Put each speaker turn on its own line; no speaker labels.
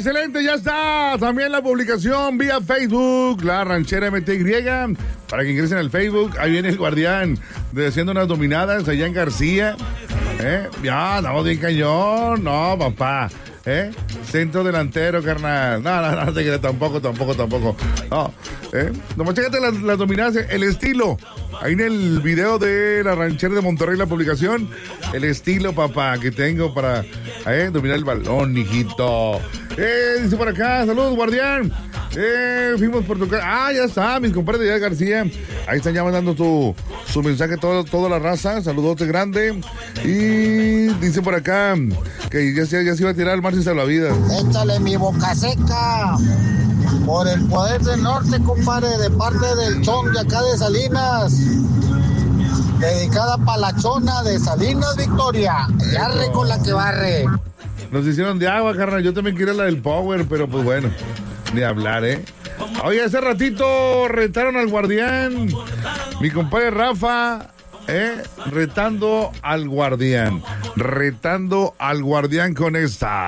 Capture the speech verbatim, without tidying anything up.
excelente, ya está. También la publicación vía Facebook, La Ranchera M T Y. Para que ingresen al Facebook, ahí viene el guardián de haciendo unas dominadas allá en García. ¿Eh? Ya, no, bien cañón. No, papá. ¿Eh? Centro delantero, carnal. No, no, no, no tampoco, tampoco, tampoco. No, ¿eh? Nomás chécate las, las dominadas, el estilo. Ahí en el video de La Ranchera de Monterrey, la publicación, el estilo, papá, que tengo para ¿eh? dominar el balón, hijito. Eh, dice por acá, saludos, guardián. Eh, fuimos por tu casa. Ah, ya está, mis compadres de García. Ahí están ya mandando tu, su mensaje, todo, toda la raza. Saludote grande. Y dice por acá que ya se, ya se iba a tirar al mar sin salvavidas.
Échale mi boca seca. Por el poder del norte, compadre, de parte del chon de acá de Salinas. Dedicada para la chona de Salinas, Victoria. Y arre con la que barre.
Nos hicieron de agua, carnal. Yo también quería la del Power, pero pues bueno, ni hablar, ¿eh? Oye, hace ratito retaron al guardián. Mi compadre Rafa, ¿eh? Retando al guardián. Retando al guardián con esta.